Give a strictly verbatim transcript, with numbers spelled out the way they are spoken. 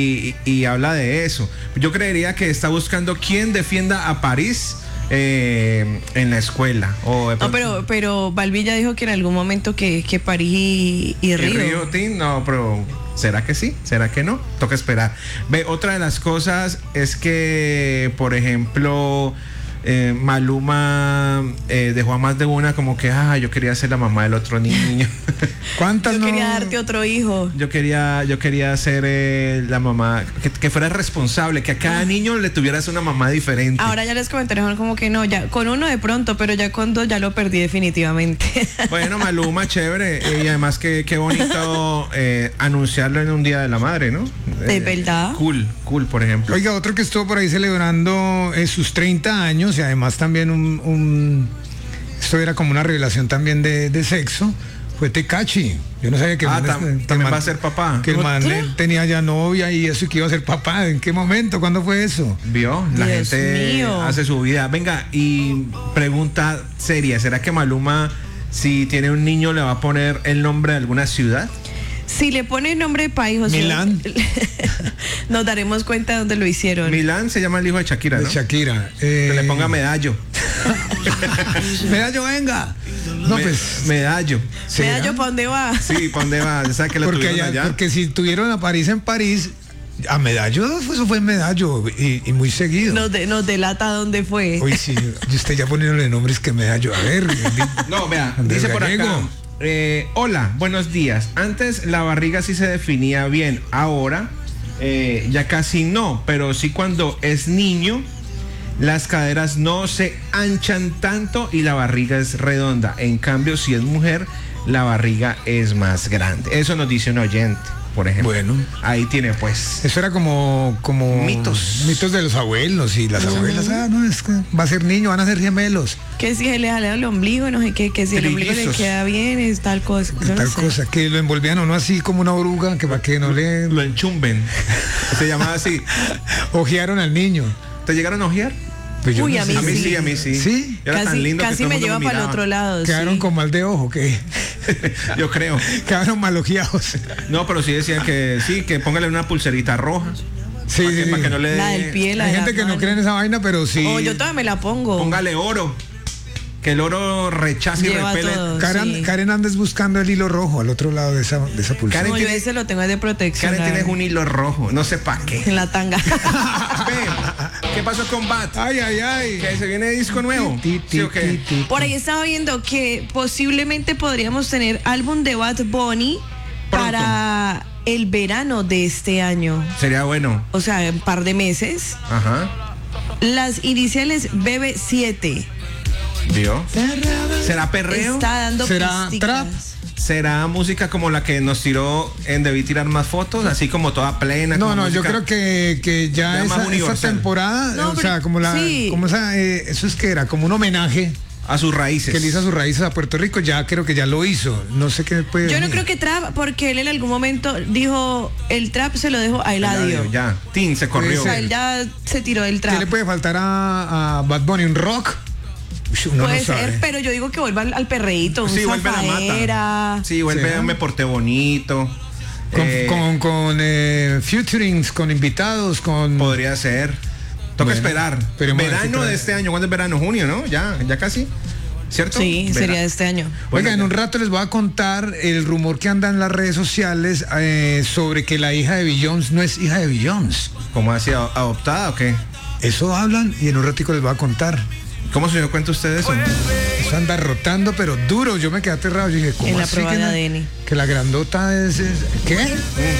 y, y habla de eso. Yo creería que está buscando quién defienda a París eh, en la escuela. O no, pero, pero Balbi ya dijo que en algún momento que, que París y, y Río. ¿Y Río, Tim? No, pero ¿será que sí? ¿Será que no? Toca esperar. Ve, otra de las cosas es que, por ejemplo, eh, Maluma eh, dejó a más de una como que, ah, yo quería ser la mamá del otro niño. ¿Cuántas? Yo no? quería darte otro hijo. Yo quería, yo quería ser eh, la mamá, que, que fuera responsable, que a cada niño le tuvieras una mamá diferente. Ahora ya les comentaré como que no, ya con uno de pronto, pero ya con dos ya lo perdí definitivamente. Bueno, Maluma, chévere, eh, y además que qué bonito eh, anunciarlo en un Día de la Madre, ¿no? De eh, verdad. Cool, cool, por ejemplo. Oiga, otro que estuvo por ahí celebrando eh, sus treinta años y además también un, un esto era como una revelación también de, de sexo. Fue Tekashi. Yo no sabía que ah, el man, tam, que también el man, va a ser papá. Que el man tenía ya novia y eso, y que iba a ser papá. ¿En qué momento? ¿Cuándo fue eso? Vio, la Dios gente mío. hace su vida. Venga, y pregunta seria, ¿será que Maluma, si tiene un niño, le va a poner el nombre de alguna ciudad? Si le pone el nombre de país, José, Milán. Nos daremos cuenta de dónde lo hicieron. Milán se llama el hijo de Shakira, ¿no? De Shakira. Eh... Que le ponga Medallo. Medallo, venga. No, Me, pues. Medallo. Medallo, ¿para dónde va? Sí, ¿para dónde va? ¿Sabes que lo porque, allá, allá, porque si tuvieron a París en París, a Medallo, eso fue en Medallo y, y muy seguido. Nos, de, nos delata dónde fue. Uy, sí, y usted ya poniéndole nombres que Medallo. A ver. No, vea, dice por acá. Eh, hola, buenos días. Antes la barriga sí se definía bien, ahora eh, ya casi no, pero sí cuando es niño las caderas no se anchan tanto y la barriga es redonda. En cambio, si es mujer, la barriga es más grande. Eso nos dice un oyente, por ejemplo. Bueno, ahí tiene pues. Eso era como, como mitos. Mitos de los abuelos y las uh-huh. abuelas. Ah, no, es que va a ser niño, van a ser gemelos. Que si se le jale el ombligo, no sé qué, que si el ombligo le queda bien, es tal cosa. Tal no cosa, que lo envolvían o no así como una oruga, que para que no le. Lo enchumben. Se llamaba así. Ojearon al niño. ¿Te llegaron a ojear? Pues Uy, no a, mí a mí sí. sí, a mí sí. ¿Sí? Era casi tan lindo casi que todo me el mundo lleva para el otro lado. Quedaron sí. con mal de ojo, ¿qué? Yo creo. Quedaron mal ojeados. No, pero sí decían que sí, que póngale una pulserita roja. Sí, para sí, que, sí. para que no le La del pie, la Hay de gente la que mano. no cree en esa vaina, pero sí. Oh, yo todavía me la pongo. Póngale oro. Que el oro rechace Lleva y repele. todo. Karen, Sí. Karen andes buscando el hilo rojo al otro lado de esa, de esa pulsera. No, Karen yo tiene- ese lo tengo de protección. Karen tiene un hilo rojo, no sé para qué. en la tanga. Ve, ¿qué pasó con Bat? Ay, ay, ay. Que se viene disco nuevo. Ti, ti, ¿Sí o qué? ti, ti. Por ahí estaba viendo que posiblemente podríamos tener álbum de Bad Bunny Pronto. para el verano de este año. Sería bueno. O sea, un par de meses. Ajá. Las iniciales B B siete. ¿Vio? ¿Será perreo? Está dando ¿Será pisticas. trap? ¿Será música como la que nos tiró en Debí Tirar Más Fotos? Así como toda plena. No, como no, yo música- creo que, que ya, Ya más esa, esa universal. temporada, No, o pero- sea, como la, sí. como esa, eh, eso es que era como un homenaje A sus raíces. que le hizo a sus raíces a Puerto Rico, ya creo que ya lo hizo. No sé qué puede Yo no venir. creo que trap, porque él en algún momento dijo, el trap se lo dejo a Eladio. Ya. Tin se corrió. O sea, él ya se tiró del ¿Qué trap. le puede faltar a, a Bad Bunny? ¿Un rock? Uy, uno Puede no ser, sabe. pero yo digo que vuelva al, al perreíto, un Sí, vuelve a la zafaera. mata. Sí, vuelve ¿Será? a Me Porté Bonito. Con, Eh, con, con eh, featurings, con invitados, con... Podría ser. Toca Bueno, esperar. esperemos a ver Verano qué de trae. este año. ¿Cuándo es verano? Junio, ¿no? Ya, ya casi. ¿Cierto? Sí, Vera- sería de este año. Bueno, Oiga, en ya. un rato les voy a contar el rumor que anda en las redes sociales eh, sobre que la hija de Beyoncé no es hija de Beyoncé. ¿Cómo así? ¿Ado- ¿Adoptada o qué? Eso hablan y en un ratico les voy a contar. ¿Cómo se dio cuenta usted de eso? Eso anda rotando, pero duro. Yo me quedé aterrado. Yo dije, ¿cómo En la así prueba que de la, A D N. que la grandota es, es- ¿qué?